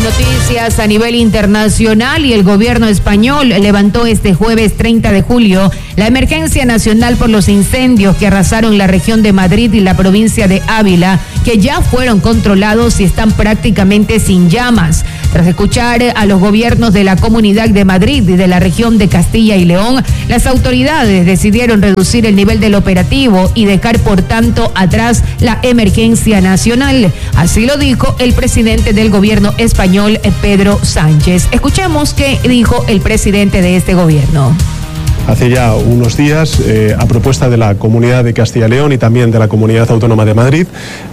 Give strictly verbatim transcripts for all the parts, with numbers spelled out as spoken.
Noticias a nivel internacional y el gobierno español levantó este jueves treinta de julio la emergencia nacional por los incendios que arrasaron la región de Madrid y la provincia de Ávila, que ya fueron controlados y están prácticamente sin llamas. Tras escuchar a los gobiernos de la Comunidad de Madrid y de la región de Castilla y León, las autoridades decidieron reducir el nivel del operativo y dejar por tanto atrás la emergencia nacional. Así lo dijo el presidente del gobierno español, Pedro Sánchez. Escuchemos qué dijo el presidente de este gobierno. Hace ya unos días, eh, a propuesta de la Comunidad de Castilla y León y también de la Comunidad Autónoma de Madrid,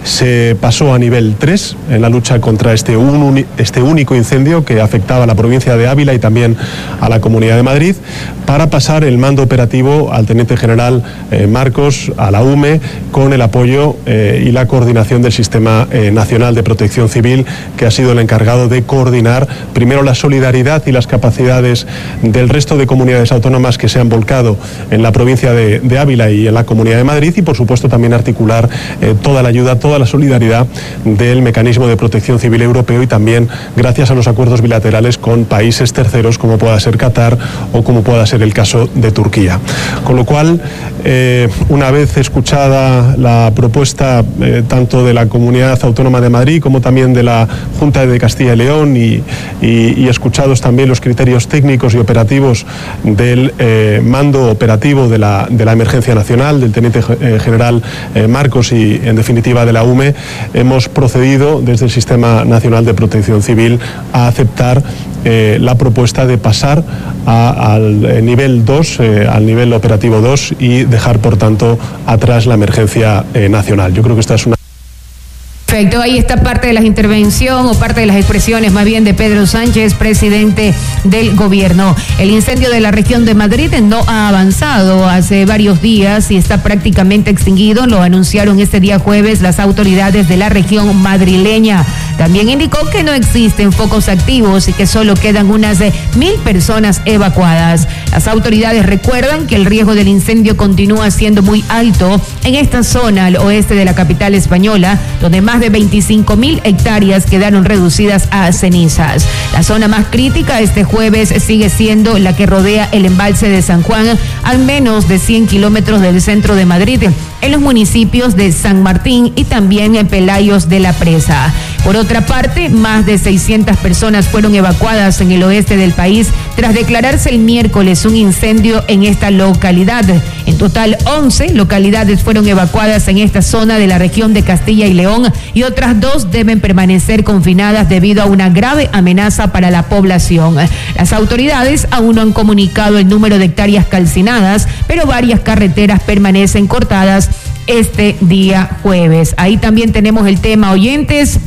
se pasó a nivel tres en la lucha contra este, un, este único incendio que afectaba a la provincia de Ávila y también a la Comunidad de Madrid, para pasar el mando operativo al Teniente General eh, Marcos, a la U M E, con el apoyo eh, y la coordinación del Sistema eh, Nacional de Protección Civil, que ha sido el encargado de coordinar primero la solidaridad y las capacidades del resto de comunidades autónomas que se han volcado en la provincia de, de Ávila y en la Comunidad de Madrid, y por supuesto también articular eh, toda la ayuda, toda la solidaridad del Mecanismo de Protección Civil Europeo, y también gracias a los acuerdos bilaterales con países terceros como pueda ser Qatar o como pueda ser el caso de Turquía. Con lo cual, eh, una vez escuchada la propuesta eh, tanto de la Comunidad Autónoma de Madrid como también de la Junta de Castilla y León y, y, y escuchados también los criterios técnicos y operativos del eh, mando operativo de la, de la emergencia nacional, del Teniente General eh, Marcos y en definitiva de la U M E, hemos procedido desde el Sistema Nacional de Protección Civil a aceptar eh, la propuesta de pasar a, al nivel dos, eh, al nivel operativo dos, y dejar por tanto atrás la emergencia eh, nacional. Yo creo que esta es una... Perfecto, ahí está parte de la intervención o parte de las expresiones más bien de Pedro Sánchez, presidente del gobierno. El incendio de la región de Madrid no ha avanzado hace varios días y está prácticamente extinguido, lo anunciaron este día jueves las autoridades de la región madrileña. También indicó que no existen focos activos y que solo quedan unas mil personas evacuadas. Las autoridades recuerdan que el riesgo del incendio continúa siendo muy alto en esta zona al oeste de la capital española, donde más de veinticinco mil hectáreas quedaron reducidas a cenizas. La zona más crítica este jueves sigue siendo la que rodea el embalse de San Juan, a menos de cien kilómetros del centro de Madrid, en los municipios de San Martín y también en Pelayos de la Presa. Por otra parte, más de seiscientas personas fueron evacuadas en el oeste del país tras declararse el miércoles un incendio en esta localidad. En total, once localidades fueron evacuadas en esta zona de la región de Castilla y León, y otras dos deben permanecer confinadas debido a una grave amenaza para la población. Las autoridades aún no han comunicado el número de hectáreas calcinadas, pero varias carreteras permanecen cortadas este día jueves. Ahí también tenemos el tema, oyentes.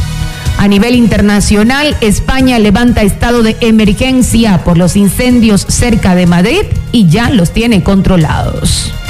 A nivel internacional, España levanta estado de emergencia por los incendios cerca de Madrid y ya los tiene controlados.